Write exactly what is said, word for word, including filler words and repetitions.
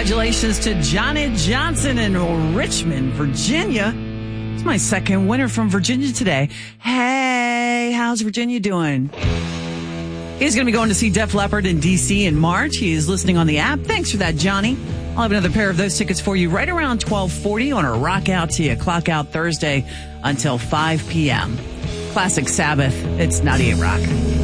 Congratulations to Johnny Johnson in Richmond, Virginia. It's my second winner from Virginia today. Hey, how's Virginia doing? He's going to be going to see Def Leppard in D C in March. He is listening on the app. Thanks for that, Johnny. I'll have another pair of those tickets for you right around twelve forty on a Rock Out to You Clock Out Thursday until five p.m. Classic Sabbath. It's ninety-eight Rock.